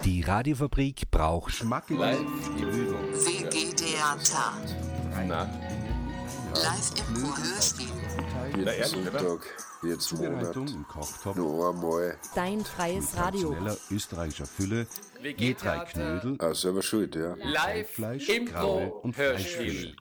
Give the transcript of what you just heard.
Die Radiofabrik braucht Schmack Live im Übung. WG-Theater. Na, Live-Impro-Hörspiel. na ehrlich, oder? Sonntag, jetzt Monat, Zubereitung im Kochtopf. noch einmal. Dein freies Radio. Schneller österreichischer Fülle. WG Je3 Theater. Knödel. Ah, selber schuld, ja. Live Fleisch, Impro Graue und Hörspiel. Fleischfilet.